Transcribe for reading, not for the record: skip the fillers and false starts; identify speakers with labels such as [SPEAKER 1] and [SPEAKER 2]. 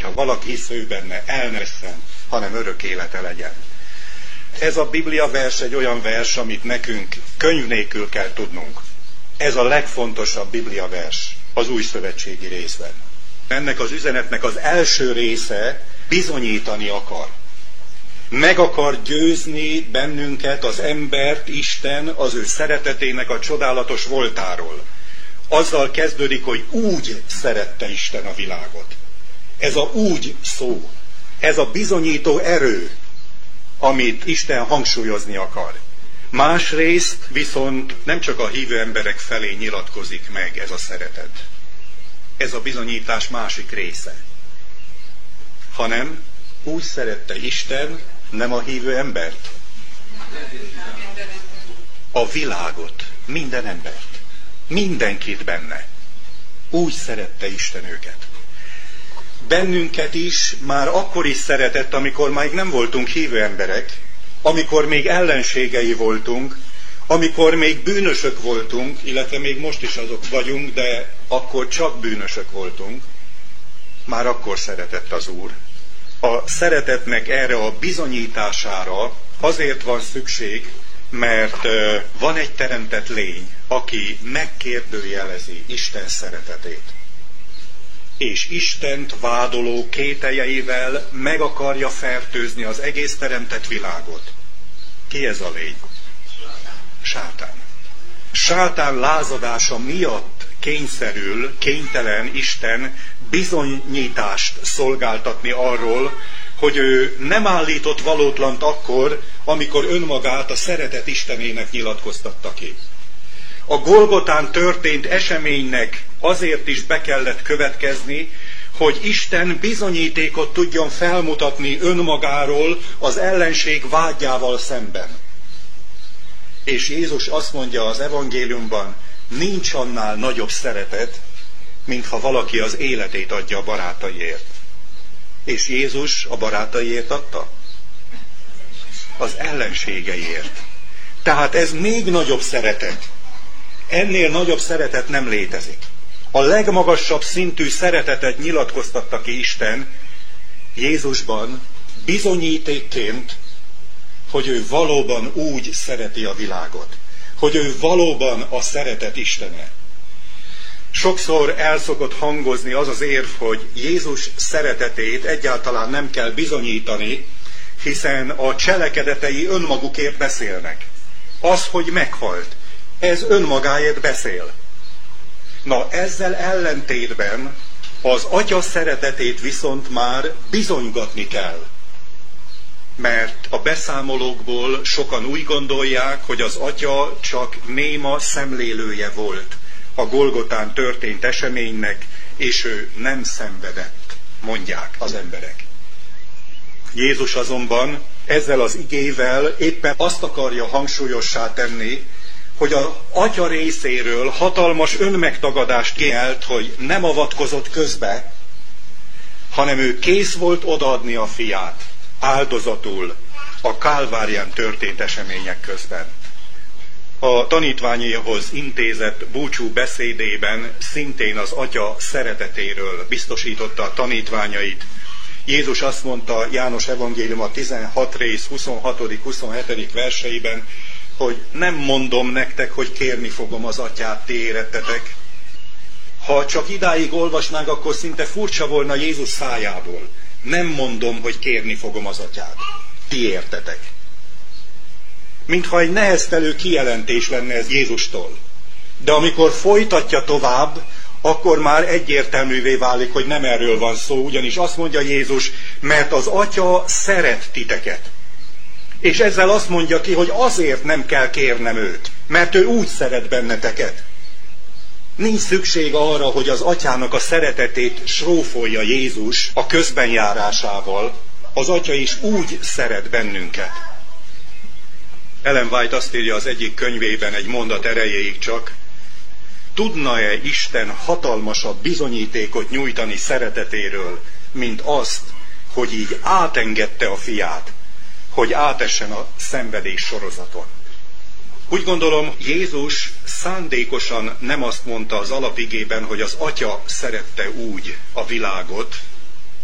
[SPEAKER 1] hogyha valaki hisz ő benne, el ne vesszen, hanem örök élete legyen. Ez a Biblia vers egy olyan vers, amit nekünk könyv nélkül kell tudnunk. Ez a legfontosabb Biblia vers az új szövetségi részben. Ennek az üzenetnek az első része bizonyítani akar. Meg akar győzni bennünket, az embert, Isten az ő szeretetének a csodálatos voltáról. Azzal kezdődik, hogy úgy szerette Isten a világot. Ez a úgy szó, ez a bizonyító erő, amit Isten hangsúlyozni akar. Másrészt viszont nem csak a hívő emberek felé nyilatkozik meg ez a szeretet. Ez a bizonyítás másik része. Hanem úgy szerette Isten, nem a hívő embert, a világot, minden embert, mindenkit benne. Úgy szerette Isten őket. Bennünket is már akkor is szeretett, amikor még nem voltunk hívő emberek, amikor még ellenségei voltunk, amikor még bűnösök voltunk, illetve még most is azok vagyunk, de akkor csak bűnösök voltunk, már akkor szeretett az Úr. A szeretetnek erre a bizonyítására azért van szükség, mert van egy teremtett lény, aki megkérdőjelezi Isten szeretetét. És Istent vádoló kételjeivel meg akarja fertőzni az egész teremtett világot. Ki ez a lény? Sátán. Sátán lázadása miatt kénytelen Isten bizonyítást szolgáltatni arról, hogy ő nem állított valótlant akkor, amikor önmagát a szeretet Istenének nyilatkoztatta ki. A Golgotán történt eseménynek azért is be kellett következni, hogy Isten bizonyítékot tudjon felmutatni önmagáról az ellenség vádjával szemben. És Jézus azt mondja az evangéliumban, nincs annál nagyobb szeretet, mintha valaki az életét adja a barátaiért. És Jézus a barátaiért adta? Az ellenségeiért. Tehát ez még nagyobb szeretet. Ennél nagyobb szeretet nem létezik. A legmagasabb szintű szeretetet nyilatkoztatta ki Isten Jézusban bizonyítékként, hogy ő valóban úgy szereti a világot. Hogy ő valóban a szeretet Istene. Sokszor el szokott hangozni az az érv, hogy Jézus szeretetét egyáltalán nem kell bizonyítani, hiszen a cselekedetei önmagukért beszélnek. Az, hogy meghalt, ez önmagáért beszél. Na, ezzel ellentétben az Atya szeretetét viszont már bizonygatni kell. Mert a beszámolókból sokan úgy gondolják, hogy az Atya csak néma szemlélője volt a Golgotán történt eseménynek, és ő nem szenvedett, mondják az emberek. Jézus azonban ezzel az igével éppen azt akarja hangsúlyossá tenni, hogy az Atya részéről hatalmas önmegtagadást kielt, hogy nem avatkozott közbe, hanem ő kész volt odaadni a fiát áldozatul a Kálvárián történt események közben. A tanítványaihoz intézett búcsú beszédében szintén az Atya szeretetéről biztosította a tanítványait. Jézus azt mondta János evangéliuma 16 rész 26.-27. verseiben, hogy nem mondom nektek, hogy kérni fogom az Atyát, ti érettetek. Ha csak idáig olvasnánk, akkor szinte furcsa volna Jézus szájából. Nem mondom, hogy kérni fogom az Atyát. Ti értetek. Mintha egy neheztelő kijelentés lenne ez Jézustól. De amikor folytatja tovább, akkor már egyértelművé válik, hogy nem erről van szó, ugyanis azt mondja Jézus, mert az Atya szeret titeket. És ezzel azt mondja ki, hogy azért nem kell kérnem őt, mert ő úgy szeret benneteket. Nincs szükség arra, hogy az Atyának a szeretetét srófolja Jézus a közbenjárásával. Az Atya is úgy szeret bennünket. Ellen White azt írja az egyik könyvében egy mondat erejéig csak, tudna-e Isten hatalmasabb bizonyítékot nyújtani szeretetéről, mint azt, hogy így átengedte a fiát, hogy átessen a szenvedés sorozaton. Úgy gondolom, Jézus szándékosan nem azt mondta az alapigében, hogy az Atya szerette úgy a világot,